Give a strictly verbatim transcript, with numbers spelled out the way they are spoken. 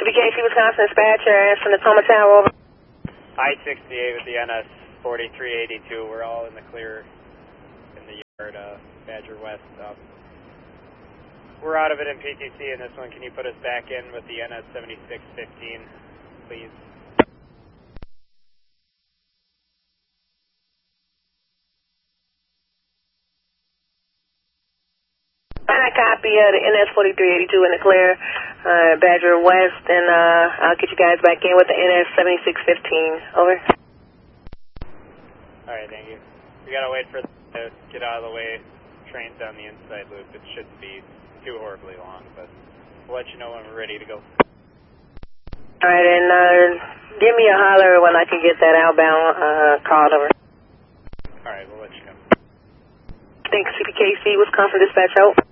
P K C, Wisconsin dispatcher, from the Toma Tower, over. I sixty-eight with the N S forty-three eighty-two. We're all in the clear in the yard, uh, Badger West. Um, we're out of it in P T C in this one. Can you put us back in with the N S seventy-six fifteen, please? I copy uh, the N S forty-three eighty-two in the clear, uh, Badger West, and uh, I'll get you guys back in with the N S seventy-six fifteen. Over. All right, thank you. We gotta wait for it to get out of the way. Train's down the inside loop. It shouldn't be too horribly long, but we'll let you know when we're ready to go. All right, and uh, give me a holler when I can get that outbound uh, called over. All right, we'll let you know. Thanks, C P K C, Wisconsin dispatch, out.